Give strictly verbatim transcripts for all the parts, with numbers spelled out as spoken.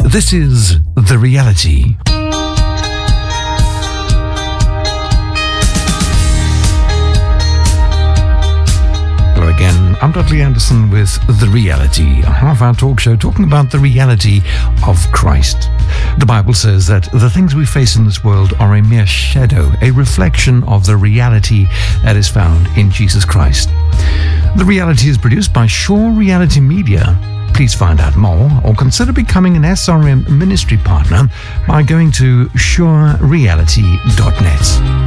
This is The Reality. Hello again, I'm Dudley Anderson with The Reality, a half-hour talk show talking about the reality of Christ. The Bible says that the things we face in this world are a mere shadow, a reflection of the reality that is found in Jesus Christ. The Reality is produced by Shaw Reality Media. Please find out more or consider becoming an S R M ministry partner by going to shaw reality dot net.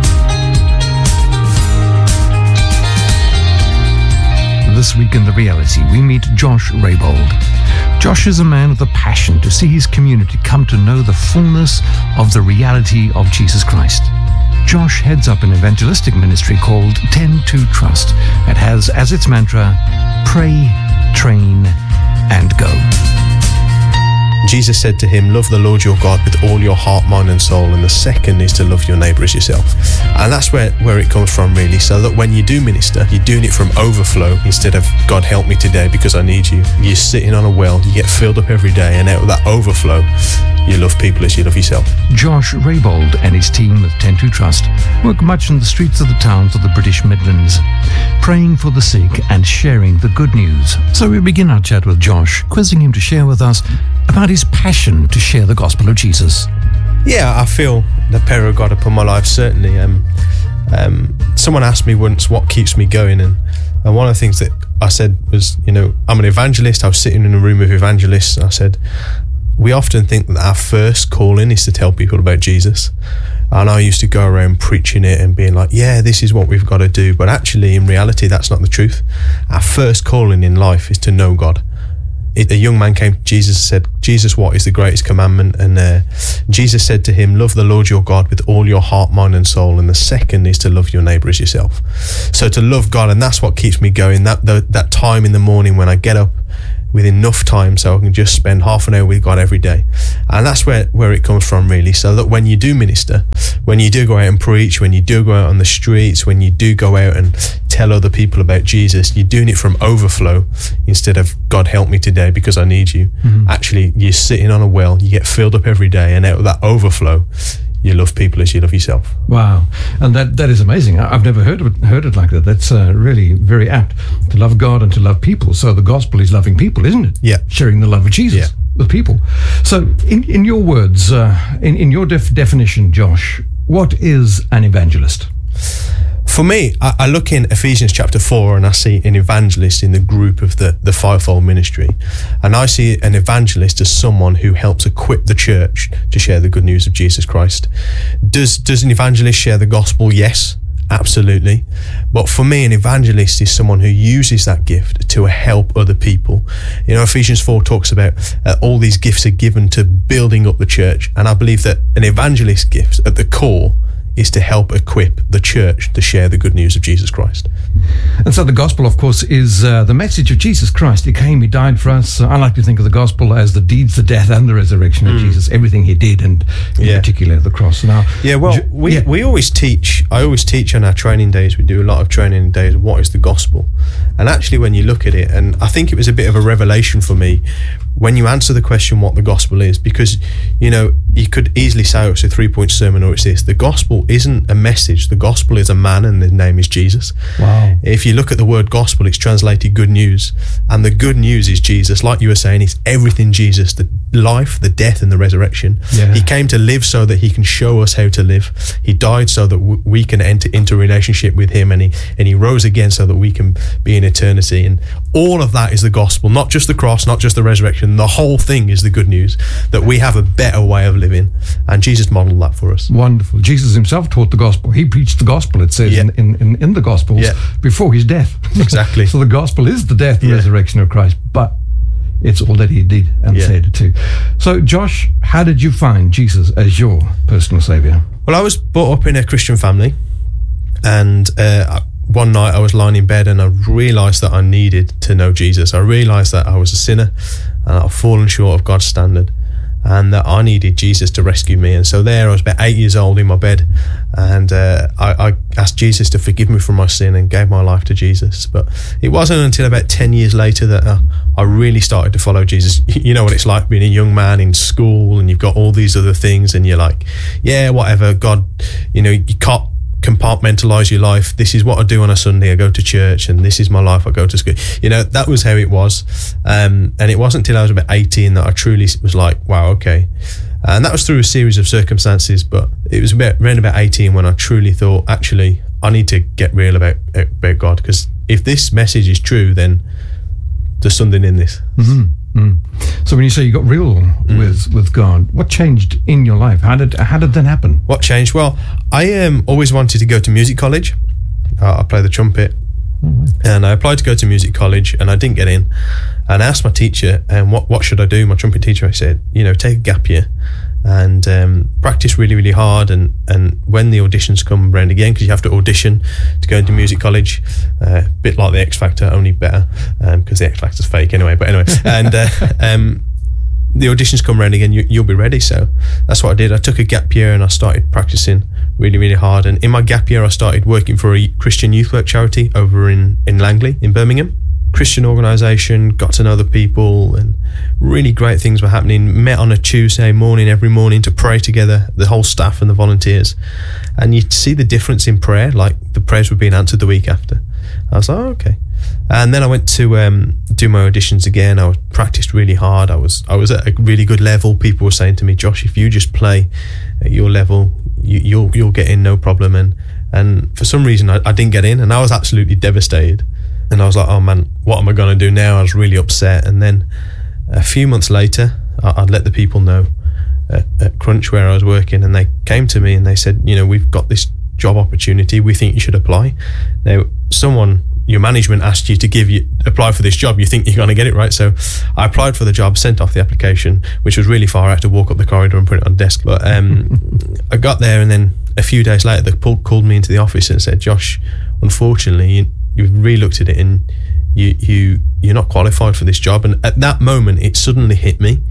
This week in The Reality, we meet Josh Raybould. Josh is a man with a passion to see his community come to know the fullness of the reality of Jesus Christ. Josh heads up an evangelistic ministry called ten to Trust that has as its mantra, pray, train, and go. Jesus said to him, love the Lord your God with all your heart, mind and soul, and the second is to love your neighbour as yourself. And that's where, where it comes from really, so that when you do minister, you're doing it from overflow instead of God help me today because I need you. You're sitting on a well, you get filled up every day, and out of that overflow, you love people as you love yourself. Josh Raybould and his team of ten to Trust work much in the streets of the towns of the British Midlands, praying for the sick and sharing the good news. So we begin our chat with Josh, quizzing him to share with us about his passion to share the gospel of Jesus. Yeah, I feel the power of God upon my life, certainly. Um, um, someone asked me once what keeps me going, and, and one of the things that I said was, you know, I'm an evangelist. I was sitting in a room of evangelists, and I said, we often think that our first calling is to tell people about Jesus. And I used to go around preaching it and being like, yeah, this is what we've got to do. But actually, in reality, that's not the truth. Our first calling in life is to know God. It, a young man came to Jesus and said, Jesus, what is the greatest commandment? And uh, Jesus said to him, love the Lord your God with all your heart, mind and soul. And the second is to love your neighbour as yourself. So to love God, and that's what keeps me going. That, the, that time in the morning when I get up with enough time so I can just spend half an hour with God every day. And that's where, where it comes from really, so that when you do minister, when you do go out and preach, when you do go out on the streets, when you do go out and tell other people about Jesus, you're doing it from overflow instead of God help me today because I need you. Mm-hmm. Actually, you're sitting on a well, you get filled up every day, and out of that overflow, you love people as you love yourself. Wow, and that that is amazing. I've never heard of it, heard it like that. That's uh, really very apt, to love God and to love people. So the gospel is loving people, isn't it? Yeah. Sharing the love of Jesus yeah. with people. So in, in your words, uh, in, in your def- definition, Josh, what is an evangelist? For me, I, I look in Ephesians chapter four and I see an evangelist in the group of the, the fivefold ministry. And I see an evangelist as someone who helps equip the church to share the good news of Jesus Christ. Does, does an evangelist share the gospel? Yes, absolutely. But for me, an evangelist is someone who uses that gift to help other people. You know, Ephesians four talks about uh, all these gifts are given to building up the church. And I believe that an evangelist gift at the core is to help equip the church to share the good news of Jesus Christ. And so the gospel, of course, is uh, the message of Jesus Christ. He came, he died for us. Uh, I like to think of the gospel as the deeds, the death, and the resurrection of mm. Jesus, everything he did, and in yeah. particular the cross. Now, yeah, well, ju- we, yeah. we always teach, I always teach on our training days, we do a lot of training days, what is the gospel? And actually when you look at it, and I think it was a bit of a revelation for me when you answer the question what the gospel is, because, you know, you could easily say, oh, it's a three-point sermon or it's this. The gospel isn't a message. The gospel is a man, and his name is Jesus. Wow. If you look at the word gospel, it's translated good news. And the good news is Jesus. Like you were saying, it's everything Jesus, the life, the death, and the resurrection. Yeah. He came to live so that he can show us how to live. He died so that w- we can enter into a relationship with him, and he, and he rose again so that we can be in eternity. And all of that is the gospel, not just the cross, not just the resurrection. The whole thing is the good news that we have a better way of living. And Jesus modeled that for us. Wonderful. Jesus himself taught the gospel. He preached the gospel, it says yeah. in, in, in the Gospels, yeah. before his death. Exactly. So the gospel is the death and yeah. resurrection of Christ, but it's all that he did and yeah. said too. So Josh, how did you find Jesus as your personal saviour? Well, I was brought up in a Christian family, and uh, one night I was lying in bed and I realised that I needed to know Jesus. I realised that I was a sinner and I've fallen short of God's standard. and that I needed Jesus to rescue me. And so there I was about eight years old in my bed, and uh, I, I asked Jesus to forgive me for my sin and gave my life to Jesus. But it wasn't until about ten years later that uh, I really started to follow Jesus. You know what it's like being a young man in school, and you've got all these other things, and you're like, yeah, whatever, God, you know, you can't compartmentalize your life. This is what I do on a Sunday. I go to church, and this is my life. I go to school. You know, that was how it was. Um, and it wasn't until I was about eighteen that I truly was like, wow, okay. And that was through a series of circumstances, but it was about, around about eighteen when I truly thought, actually, I need to get real about, about God, because if this message is true, then there's something in this. Mm-hmm. Mm. So when you say you got real mm. with with God, what changed in your life? How did how did that happen? What changed? Well, I um, always wanted to go to music college. Uh, I play the trumpet, oh, and I applied to go to music college, and I didn't get in. And I asked my teacher, "And what what should I do?" My trumpet teacher, I said, "You know, take a gap year and um, practice really, really hard. And and when the auditions come around again, because you have to audition to go into music college, a uh, bit like the X Factor, only better, because um, the X Factor's fake anyway. But anyway, and uh, um, the auditions come around again, you, you'll be ready." So that's what I did. I took a gap year and I started practicing really, really hard. And in my gap year, I started working for a Christian youth work charity over in in Langley, in Birmingham. Christian organisation, got to know the people, and really great things were happening. Met on a Tuesday morning every morning to pray together, the whole staff and the volunteers, and you'd see the difference in prayer, like the prayers were being answered the week after. I was like, oh, okay. And then I went to um, do my auditions again. I was practiced really hard. I was I was at a really good level. People were saying to me, "Josh, if you just play at your level, you, you'll you'll get in, no problem." And and for some reason, I, I didn't get in, and I was absolutely devastated. And I was like, oh man, what am I going to do now? I was really upset. And then a few months later, I'd let the people know at, at Crunch where I was working, and they came to me and they said, you know, we've got this job opportunity. We think you should apply. Now, someone, your management asked you to give you apply for this job. You think you're going to get it, right? So I applied for the job, sent off the application, which was really far. I had to walk up the corridor and put it on the desk. But um, I got there, and then a few days later, they pulled, called me into the office and said, Josh, unfortunately, you, you've re-looked at it and you, you, you're not qualified for this job. And at that moment, it suddenly hit me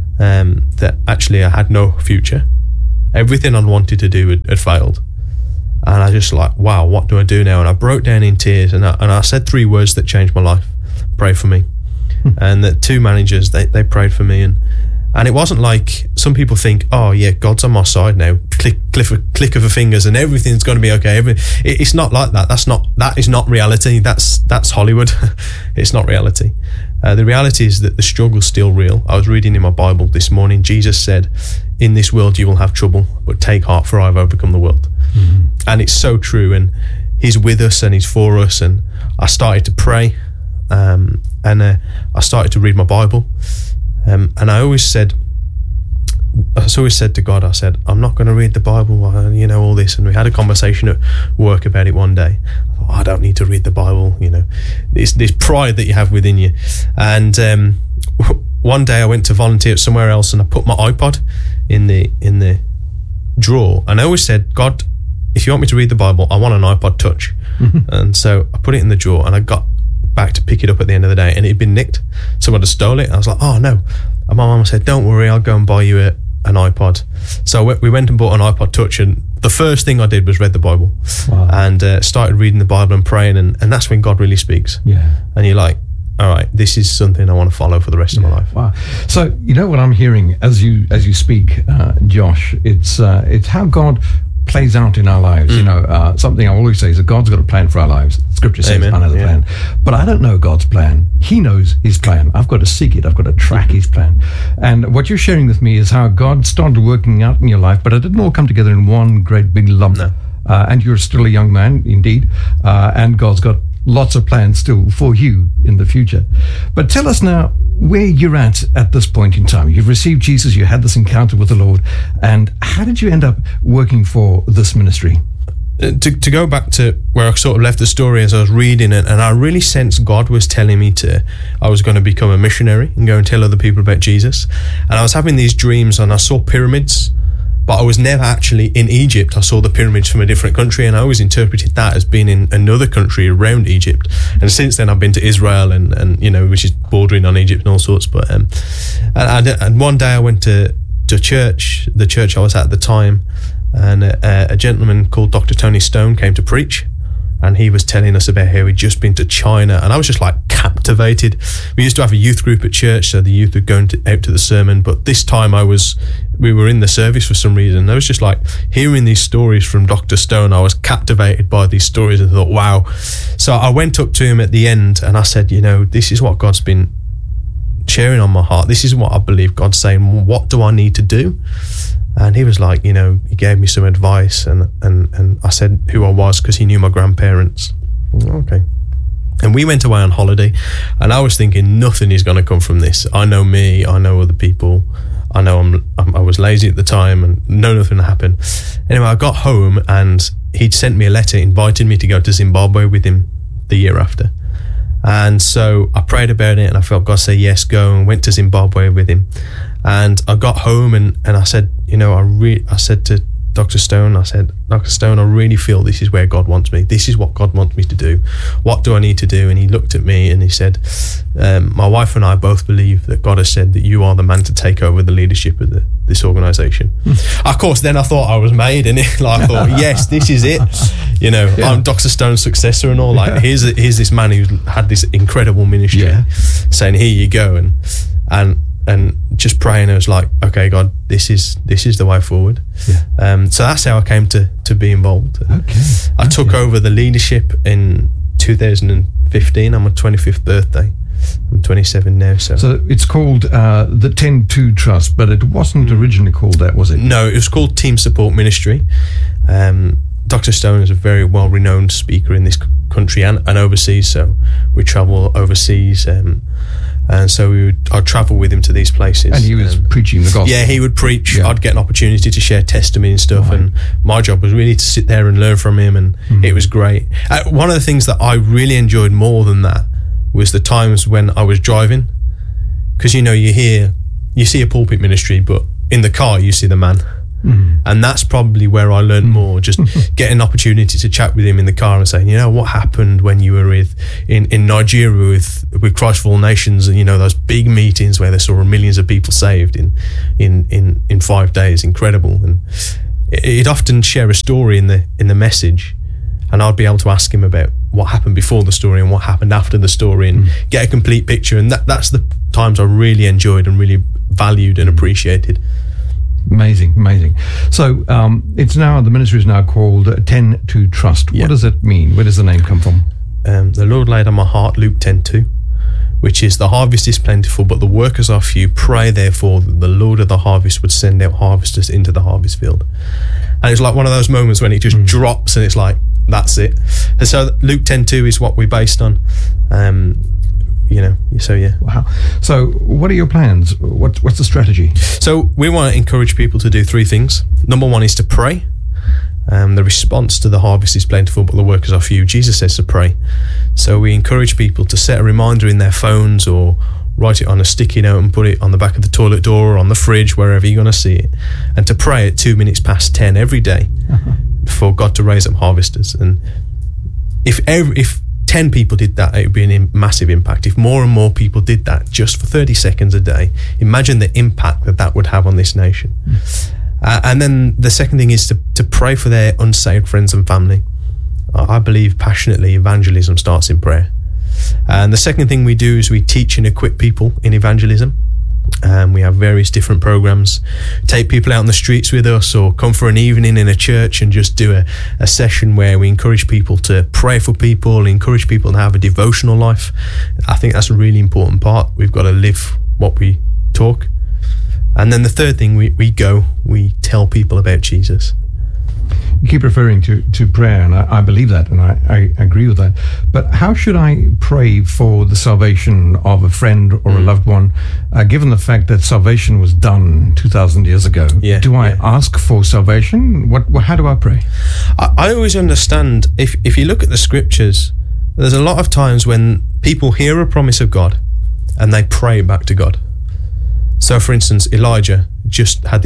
um, that actually I had no future. Everything I'd wanted to do had, had failed. And I just like, wow, what do I do now? And I broke down in tears, and I, and I said three words that changed my life. Pray for me. And the two managers, they, they prayed for me. And and it wasn't like some people think, oh yeah, God's on my side now. Click, click, click of a fingers and everything's going to be okay. Every, it, it's not like that. That's not, that is not reality. That's, that's Hollywood. It's not reality. Uh, the reality is that the struggle's still real. I was reading in my Bible this morning, Jesus said, in this world you will have trouble, but take heart, for I have overcome the world. Mm-hmm. And it's so true. And he's with us and he's for us. And I started to pray, um, and uh, I started to read my Bible. Um, and I always said, I always said to God, I said, I'm not going to read the Bible, uh, you know, all this. And we had a conversation at work about it one day. I thought, oh, I don't need to read the Bible, you know, this, this pride that you have within you. And um, one day I went to volunteer somewhere else, and I put my iPod in the in the drawer. And I always said, God, if you want me to read the Bible, I want an iPod Touch. Mm-hmm. And so I put it in the drawer, and I got back to pick it up at the end of the day, and it had been nicked. Someone had stole it. I was like, oh no. And my mum said, don't worry, I'll go and buy you a, an iPod. So we went and bought an iPod Touch, and the first thing I did was read the Bible. Wow. And uh, started reading the Bible and praying, and, and that's when God really speaks. Yeah. And you're like, all right, this is something I want to follow for the rest yeah. of my life. Wow. So you know what I'm hearing as you as you speak, uh, Josh, it's uh, it's how God plays out in our lives. Mm. You know, uh, something I always say is that God's got a plan for our lives. Scripture says, I know the yeah. plan. But I don't know God's plan. He knows his plan. I've got to seek it. I've got to track his plan. And what you're sharing with me is how God started working out in your life, but it didn't all come together in one great big lump. No. Uh, and you're still a young man, indeed. Uh, and God's got lots of plans still for you in the future. But tell us now where you're at at this point in time. You've received Jesus, you had this encounter with the Lord, and how did you end up working for this ministry? Uh, to, to go back to where I sort of left the story as I was reading it, and I really sensed God was telling me to, I was going to become a missionary and go and tell other people about Jesus. And I was having these dreams, and I saw pyramids but I was never actually in Egypt. I saw the pyramids from a different country, and I always interpreted that as being in another country around Egypt. And since then, I've been to Israel, and, and you know, which is bordering on Egypt and all sorts. But um, and, and one day I went to to church, the church I was at at the time, and a, a gentleman called Doctor Tony Stone came to preach. And he was telling us about how he'd just been to China, and I was just like captivated. We used to have a youth group at church, so the youth would go into, out to the sermon. But this time, I was, we were in the service for some reason. I was just like hearing these stories from Doctor Stone. I was captivated by these stories and thought, wow. So I went up to him at the end, and I said, you know, this is what God's been sharing on my heart. This is what I believe God's saying. What do I need to do? And he was like, you know, he gave me some advice, and and, and I said who I was because he knew my grandparents. Okay. And we went away on holiday, and I was thinking nothing is going to come from this. I know me, I know other people, I know I'm, I'm I was lazy at the time and no nothing happened. Anyway, I got home, and he'd sent me a letter inviting me to go to Zimbabwe with him the year after. And so I prayed about it, and I felt God say yes, go, and went to Zimbabwe with him. And I got home, and, and I said, you know, I re- I said to Doctor Stone, I said, Doctor Stone, I really feel this is where God wants me. This is what God wants me to do. What do I need to do? And he looked at me and he said, um, my wife and I both believe that God has said that you are the man to take over the leadership of the, this organisation. Mm. Of course, then I thought I was made, and it, like, I thought, yes, this is it. You know, yeah. I'm Doctor Stone's successor and all. Like, yeah. here's a, here's this man who's had this incredible ministry, yeah. saying, here you go. And and and just praying, I was like, okay, God, this is this is the way forward. Yeah. Um, so that's how I came to to be involved. Okay. I okay. took over the leadership in two thousand fifteen on my twenty-fifth birthday. I'm twenty-seven now. So so it's called uh, the ten two Trust, but it wasn't originally called that, was it? No, it was called Team Support Ministry. Um, Doctor Stone is a very well-renowned speaker in this country and, and overseas, so we travel overseas. Um, And so we would, I'd travel with him to these places. And he was um, preaching the gospel. Yeah, he would preach. Yeah. I'd get an opportunity to share testimony and stuff. Right. And my job was really to sit there and learn from him. And mm-hmm. it was great. Uh, one of the things that I really enjoyed more than that was the times when I was driving. Because, you know, you hear, you see a pulpit ministry, but in the car, you see the man. Mm. And that's probably where I learned mm. more, just getting an opportunity to chat with him in the car and saying, you know, what happened when you were with in, in Nigeria with with Christ for All Nations, and you know, those big meetings where they saw millions of people saved in in in, in five days, incredible. And he'd often share a story in the in the message, and I'd be able to ask him about what happened before the story and what happened after the story, and mm. get a complete picture. And that that's the times I really enjoyed and really valued and appreciated. Amazing, amazing. So um, it's now, the ministry is now called ten two Trust. Yeah. What does it mean? Where does the name come from? Um, the Lord laid on my heart Luke ten two, which is, the harvest is plentiful, but the workers are few. Pray therefore that the Lord of the harvest would send out harvesters into the harvest field. And it's like one of those moments when it just mm. drops, and it's like, that's it. And so Luke ten two is what we're based on. Um, You know, so yeah. Wow. So what are your plans? What, what's the strategy? So we want to encourage people to do three things. Number one is to pray. Um, the response to the harvest is plentiful, but the workers are few. Jesus says to pray. So we encourage people to set a reminder in their phones, or write it on a sticky note and put it on the back of the toilet door or on the fridge, wherever you're going to see it. And to pray at two minutes past ten every day uh-huh. for God to raise up harvesters. And if every, if ten people did that, it would be a massive impact. If more and more people did that just for thirty seconds a day, imagine the impact that that would have on this nation. Mm. Uh, and then the second thing is to, to pray for their unsaved friends and family. Uh, I believe passionately evangelism starts in prayer. And the second thing we do is we teach and equip people in evangelism. Um, we have various different programs. Take people out on the streets with us, or come for an evening in a church and just do a, a session where we encourage people to pray for people, encourage people to have a devotional life. I think that's a really important part. We've got to live what we talk. And then the third thing, we, we go, we tell people about Jesus. You keep referring to, to prayer, and I, I believe that, and I, I agree with that. But how should I pray for the salvation of a friend or mm. a loved one, uh, given the fact that salvation was done two thousand years ago? Yeah, do I yeah. ask for salvation? What? How do I pray? I, I always understand, if, if you look at the scriptures, there's a lot of times when people hear a promise of God and they pray back to God. So, for instance, Elijah just had this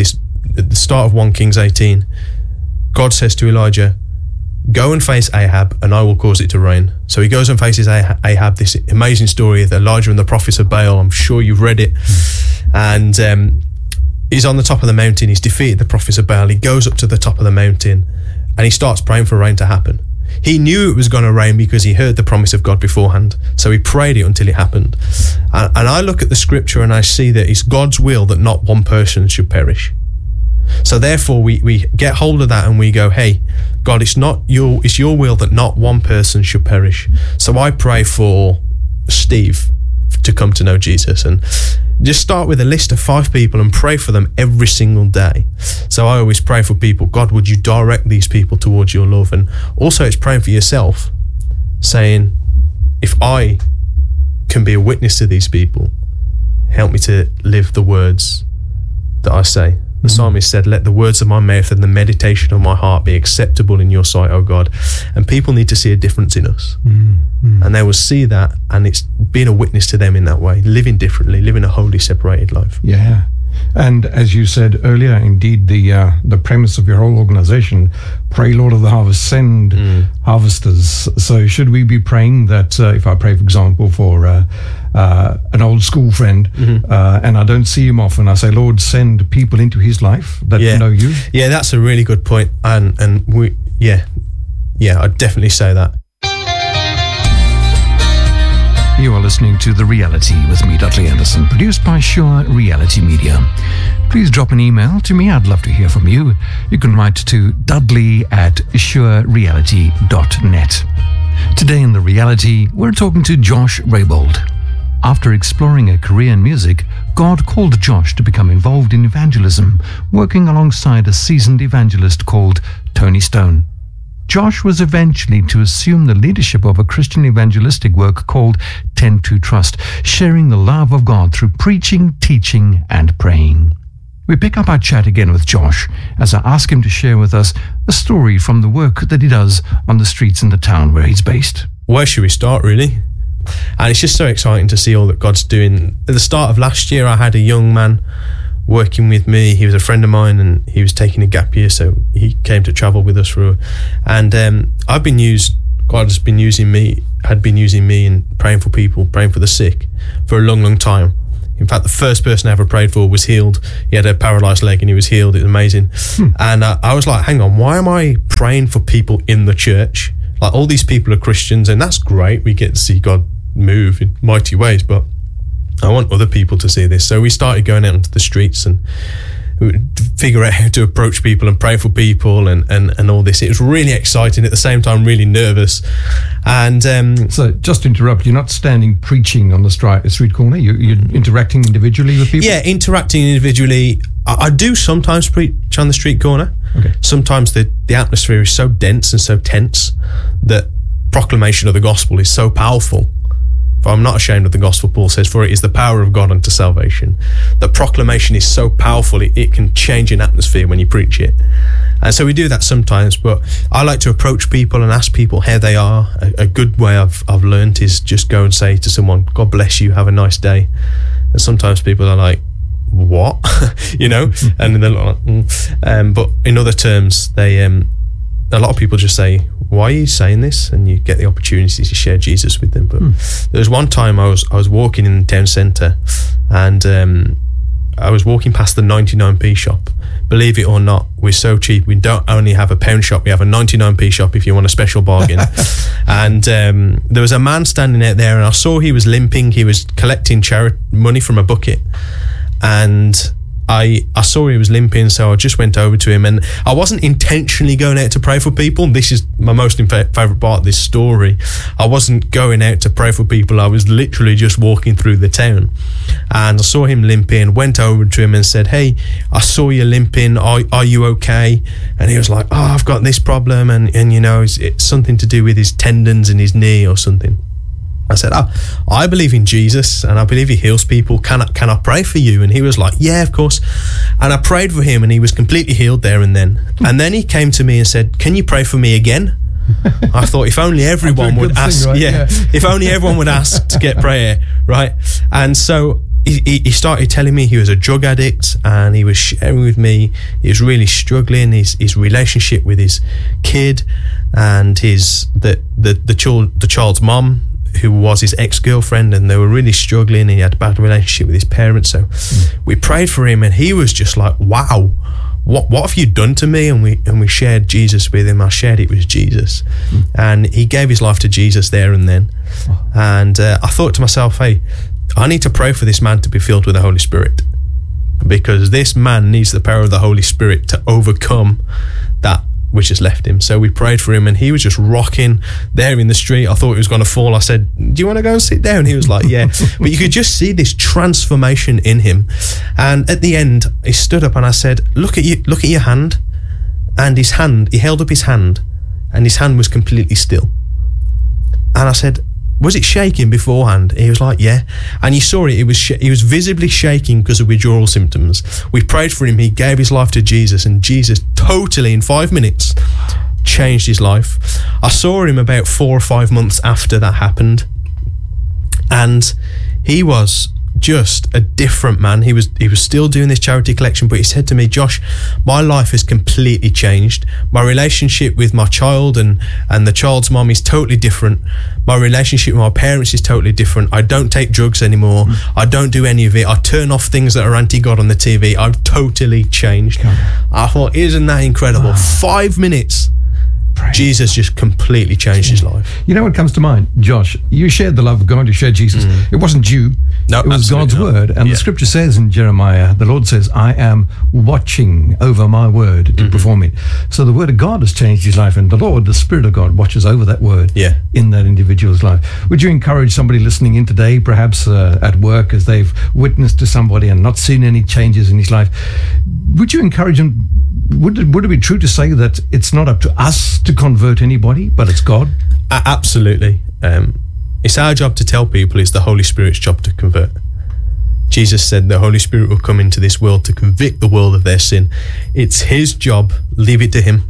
at the start of First Kings eighteen, God says to Elijah, go and face Ahab and I will cause it to rain. So he goes and faces Ahab, this amazing story of Elijah and the prophets of Baal. I'm sure you've read it. And um, he's on the top of the mountain. He's defeated the prophets of Baal. He goes up to the top of the mountain and he starts praying for rain to happen. He knew it was going to rain because he heard the promise of God beforehand. So he prayed it until it happened. And, and I look at the scripture and I see that it's God's will that not one person should perish. So therefore we, we get hold of that and we go, hey, God, it's not your, it's your will that not one person should perish. So I pray for Steve to come to know Jesus, and just start with a list of five people and pray for them every single day. So I always pray for people, God, would you direct these people towards your love? And also it's praying for yourself, saying, if I can be a witness to these people, help me to live the words that I say. The psalmist said, let the words of my mouth and the meditation of my heart be acceptable in your sight, O God. And people need to see a difference in us. Mm-hmm. And they will see that, and it's being a witness to them in that way, living differently, living a wholly separated life. Yeah. And as you said earlier, indeed, the uh, the premise of your whole organization, pray, Lord of the harvest, send mm. harvesters. So should we be praying that, uh, if I pray, for example, for uh, uh, an old school friend, mm-hmm. uh, and I don't see him often, I say, Lord, send people into his life that yeah. know you? Yeah, that's a really good point. And, and we, yeah, yeah, I'd definitely say that. You are listening to The Reality with me, Dudley Anderson, produced by Sure Reality Media. Please drop an email to me. I'd love to hear from you. You can write to dudley at sure reality dot net. Today in The Reality, we're talking to Josh Raybould. After exploring a career in music, God called Josh to become involved in evangelism, working alongside a seasoned evangelist called Tony Stone. Josh was eventually to assume the leadership of a Christian evangelistic work called Tend to Trust, sharing the love of God through preaching, teaching, and praying. We pick up our chat again with Josh as I ask him to share with us a story from the work that he does on the streets in the town where he's based. Where should we start, really? And it's just so exciting to see all that God's doing. At the start of last year, I had a young man working with me. He was a friend of mine and he was taking a gap year, so he came to travel with us for, and um, I've been used, God has been using me, had been using me in praying for people, praying for the sick for a long, long time. In fact, the first person I ever prayed for was healed. He had a paralyzed leg and he was healed. It was amazing. Hmm. And uh, I was like, hang on, why am I praying for people in the church? Like, all these people are Christians, and that's great. We get to see God move in mighty ways, but I want other people to see this. So we started going out into the streets and figure out how to approach people and pray for people and, and, and all this. It was really exciting, at the same time really nervous. And um, so just to interrupt, you're not standing preaching on the street, street corner, you, you're interacting individually with people? Yeah, interacting individually. I, I do sometimes preach on the street corner. Okay. Sometimes the, the atmosphere is so dense and so tense that proclamation of the gospel is so powerful. For I'm not ashamed of the gospel, Paul says, for it is the power of God unto salvation. The proclamation is so powerful, it, it can change an atmosphere when you preach it. And so we do that sometimes, but I like to approach people and ask people how they are. A, a good way I've, I've learned is just go and say to someone, God bless you, have a nice day. And sometimes people are like, what? you know? And they're like, mm. um, but in other terms, they... Um, a lot of people just say, why are you saying this? And you get the opportunity to share Jesus with them. But hmm. there was one time I was I was walking in the town centre, and um, I was walking past the ninety-nine p shop. Believe it or not, we're so cheap. We don't only have a pound shop, we have a ninety-nine p shop if you want a special bargain. And um, there was a man standing out there, and I saw he was limping. He was collecting charity money from a bucket. And I, I saw he was limping, so I just went over to him, and I wasn't intentionally going out to pray for people. This is my most favourite part of this story. I wasn't going out to pray for people. I was literally just walking through the town, and I saw him limping, went over to him and said, hey, I saw you limping, are, are you okay? And he was like, oh, I've got this problem, and, and you know, it's, it's something to do with his tendons in his knee or something. I said, oh, I believe in Jesus and I believe he heals people. Can I, can I pray for you? And he was like, yeah, of course. And I prayed for him and he was completely healed there and then. And then he came to me and said, can you pray for me again? I thought, if only everyone would ask, thing, right? yeah, yeah. if only everyone would ask to get prayer, right? And so he, he started telling me he was a drug addict, and he was sharing with me he was really struggling his his relationship with his kid and his the the the child the child's mom, who was his ex-girlfriend, and they were really struggling, and he had a bad relationship with his parents. So mm. we prayed for him, and he was just like, wow, what what have you done to me? And we and we shared Jesus with him. I shared it with Jesus, mm. and he gave his life to Jesus there and then. Oh. And uh, I thought to myself, hey, I need to pray for this man to be filled with the Holy Spirit, because this man needs the power of the Holy Spirit to overcome that which has left him. So we prayed for him, and he was just rocking there in the street. I thought he was going to fall. I said, do you want to go and sit down? He was like, yeah. But you could just see this transformation in him. And at the end, he stood up, and I said, look at you, look at your hand. And his hand, he held up his hand, and his hand was completely still. And I said, was it shaking beforehand? He was like, yeah. And you saw it, it was sh- he was visibly shaking because of withdrawal symptoms. We prayed for him, he gave his life to Jesus, and Jesus totally, in five minutes, changed his life. I saw him about four or five months after that happened, and he was just a different man. He was he was still doing this charity collection, but he said to me, Josh, my life has completely changed. My relationship with my child and and the child's mom is totally different. My relationship with my parents is totally different. I don't take drugs anymore. Mm. I don't do any of it. I turn off things that are anti-God on the T V. I've totally changed. I thought, isn't that incredible? Wow. Five minutes. Praise Jesus just completely changed his life. You know what comes to mind, Josh? You shared the love of God, you shared Jesus. Mm. It wasn't you, no, it was God's not. word. And yeah. the scripture says in Jeremiah, the Lord says, I am watching over my word to mm-hmm. perform it. So the word of God has changed his life, and the Lord, the Spirit of God, watches over that word yeah. in that individual's life. Would you encourage somebody listening in today, perhaps uh, at work, as they've witnessed to somebody and not seen any changes in his life, would you encourage them? Would it, would it be true to say that it's not up to us to convert anybody, but it's God? Uh, absolutely. Um, it's our job to tell people. It's the Holy Spirit's job to convert. Jesus said the Holy Spirit will come into this world to convict the world of their sin. It's his job. Leave it to him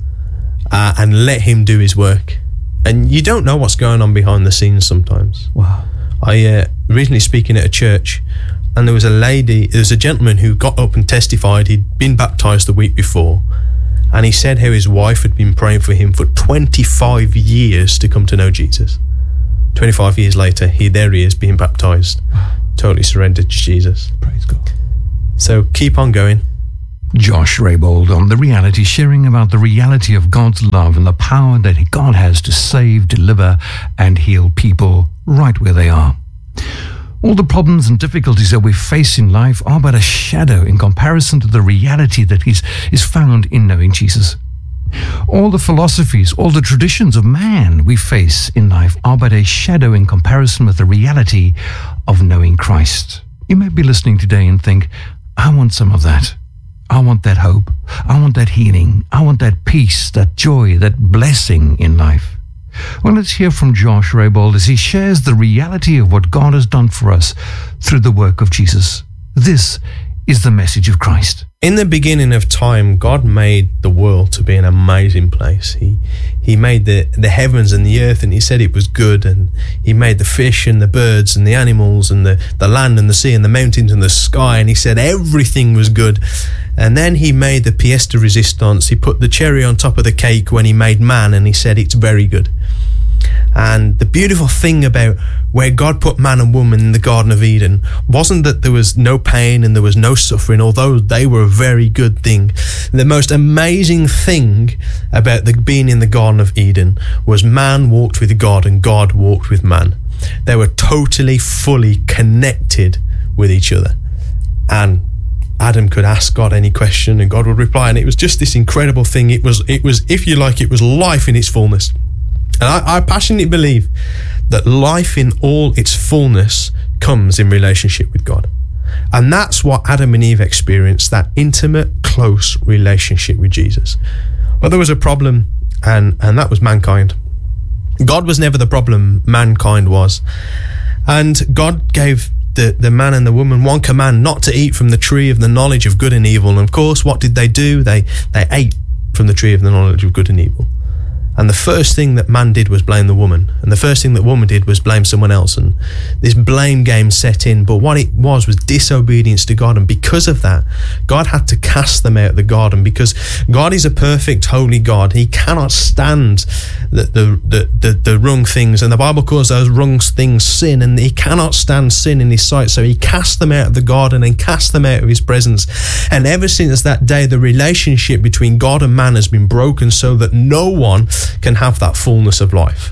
uh, and let him do his work. And you don't know what's going on behind the scenes sometimes. Wow. I uh, recently speaking at a church, and there was a lady, there was a gentleman who got up and testified he'd been baptized the week before. And he said how his wife had been praying for him for twenty-five years to come to know Jesus. twenty-five years later, he there he is being baptized, totally surrendered to Jesus. Praise God. So keep on going. Josh Raybould on The Reality, sharing about the reality of God's love and the power that God has to save, deliver, and heal people right where they are. All the problems and difficulties that we face in life are but a shadow in comparison to the reality that is, is found in knowing Jesus. All the philosophies, all the traditions of man we face in life are but a shadow in comparison with the reality of knowing Christ. You may be listening today and think, I want some of that. I want that hope. I want that healing. I want that peace, that joy, that blessing in life. Well, let's hear from Josh Raybould as he shares the reality of what God has done for us through the work of Jesus. This is the message of Christ. In the beginning of time, God made the world to be an amazing place. He he made the, the heavens and the earth, and he said it was good, and he made the fish and the birds and the animals and the, the land and the sea and the mountains and the sky, and he said everything was good. And then he made the pièce de résistance. He put the cherry on top of the cake when he made man, and he said it's very good. And the beautiful thing about where God put man and woman in the Garden of Eden wasn't that there was no pain and there was no suffering, although they were a very good thing. The most amazing thing about the being in the Garden of Eden was man walked with God and God walked with man. They were totally, fully connected with each other. And Adam could ask God any question and God would reply. And it was just this incredible thing. It was, it was, if you like, it was life in its fullness. And I, I passionately believe that life in all its fullness comes in relationship with God. And that's what Adam and Eve experienced, that intimate, close relationship with Jesus. Well, there was a problem, and, and that was mankind. God was never the problem, mankind was. And God gave the, the man and the woman one command, not to eat from the tree of the knowledge of good and evil. And of course, what did they do? They, they ate from the tree of the knowledge of good and evil. And the first thing that man did was blame the woman. And the first thing that woman did was blame someone else. And this blame game set in. But what it was was disobedience to God. And because of that, God had to cast them out of the garden, because God is a perfect, holy God. He cannot stand the, the, the, the, the wrong things. And the Bible calls those wrong things sin. And he cannot stand sin in his sight. So he cast them out of the garden and cast them out of his presence. And ever since that day, the relationship between God and man has been broken, so that no one can have that fullness of life.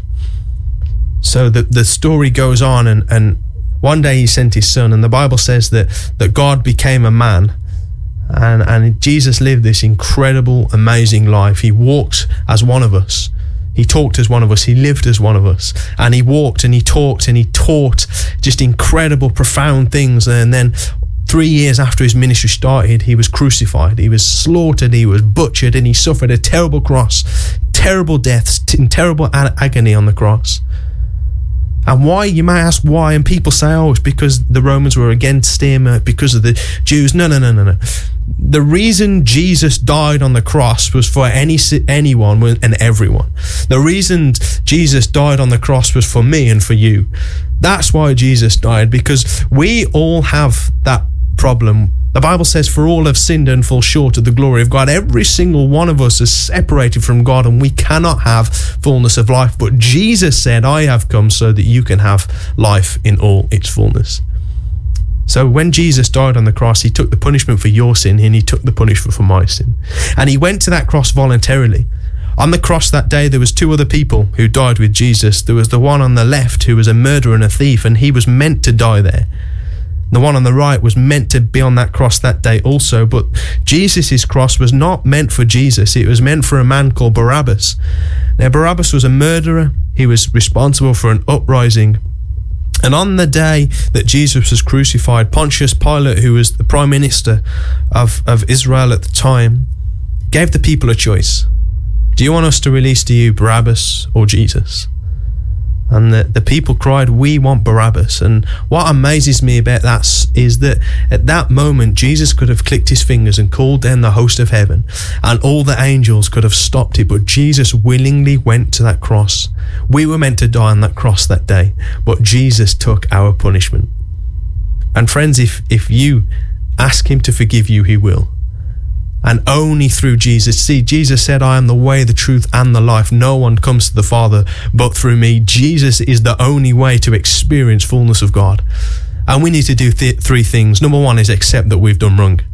So the, the story goes on, and, and one day he sent his son, and the Bible says that, that God became a man, and, and Jesus lived this incredible, amazing life. He walked as one of us. He talked as one of us. He lived as one of us. And he walked and he talked and he taught just incredible, profound things. And then three years after his ministry started, he was crucified. He was slaughtered. He was butchered, and he suffered a terrible cross, terrible deaths, t- terrible ag- agony on the cross. And why? You may ask why, and people say, oh, it's because the Romans were against him, uh, because of the Jews. No, no, no, no, no. The reason Jesus died on the cross was for any anyone and everyone. The reason Jesus died on the cross was for me and for you. That's why Jesus died, because we all have that problem. The Bible says, for all have sinned and fall short of the glory of God. Every single one of us is separated from God, and we cannot have fullness of life. But Jesus said, I have come so that you can have life in all its fullness. So when Jesus died on the cross, he took the punishment for your sin, and he took the punishment for my sin. And he went to that cross voluntarily. On the cross that day, there was two other people who died with Jesus. There was the one on the left who was a murderer and a thief, and he was meant to die there. The one on the right was meant to be on that cross that day also, but Jesus' cross was not meant for Jesus. It was meant for a man called Barabbas. Now, Barabbas was a murderer. He was responsible for an uprising. And on the day that Jesus was crucified, Pontius Pilate, who was the prime minister of, of Israel at the time, gave the people a choice. Do you want us to release to you Barabbas or Jesus? And the, the people cried, we want Barabbas. And what amazes me about that is that at that moment, Jesus could have clicked his fingers and called down the host of heaven, and all the angels could have stopped it. But Jesus willingly went to that cross. We were meant to die on that cross that day, but Jesus took our punishment. And friends, if, if you ask him to forgive you, he will. And only through Jesus. See, Jesus said, I am the way, the truth, and the life. No one comes to the Father but through me. Jesus is the only way to experience fullness of God. And we need to do th- three things. Number one is accept that we've done wrong.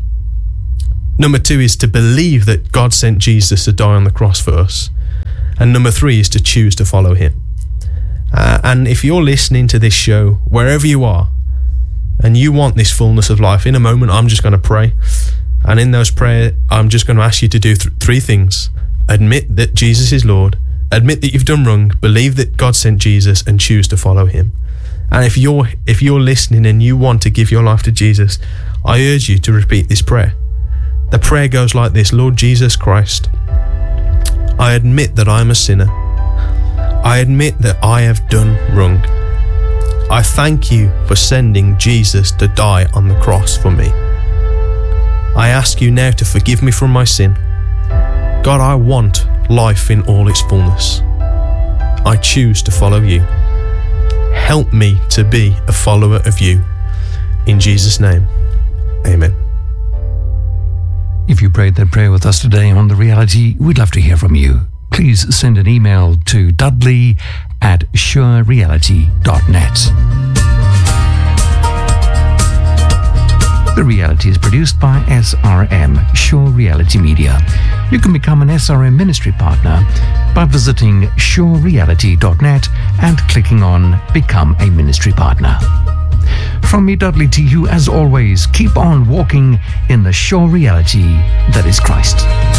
Number two is to believe that God sent Jesus to die on the cross for us. And number three is to choose to follow him. Uh, and if you're listening to this show, wherever you are, and you want this fullness of life, in a moment, I'm just going to pray. And in those prayers, I'm just going to ask you to do th- three things. Admit that Jesus is Lord. Admit that you've done wrong. Believe that God sent Jesus, and choose to follow him. And if you're if you're listening and you want to give your life to Jesus, I urge you to repeat this prayer. The prayer goes like this: Lord Jesus Christ, I admit that I am a sinner. I admit that I have done wrong. I thank you for sending Jesus to die on the cross for me. I ask you now to forgive me from my sin. God, I want life in all its fullness. I choose to follow you. Help me to be a follower of you. In Jesus' name, amen. If you prayed that prayer with us today on The Reality, we'd love to hear from you. Please send an email to dudley at sure reality dot net. The Reality is produced by S R M, Sure Reality Media. You can become an S R M ministry partner by visiting sure reality dot net and clicking on Become a Ministry Partner. From me, Dudley, to you, as always, keep on walking in the sure reality that is Christ.